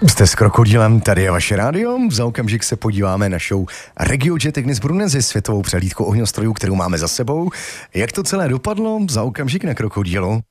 Jste s Krokodýlem, tady je vaše rádio. Za okamžik se podíváme na show RegioJet Ignis Brunesi, světovou přehlídku ohňostrojů, kterou máme za sebou. Jak to celé dopadlo? Za okamžik na Krokodýlu.